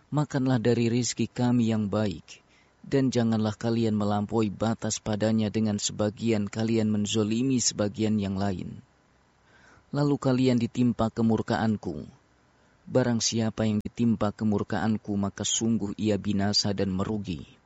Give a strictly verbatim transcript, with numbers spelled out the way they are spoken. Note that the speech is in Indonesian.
makanlah dari rizki kami yang baik, dan janganlah kalian melampaui batas padanya dengan sebagian kalian menzolimi sebagian yang lain. Lalu kalian ditimpa kemurkaanku. Barang siapa yang ditimpa kemurkaanku, maka sungguh ia binasa dan merugi.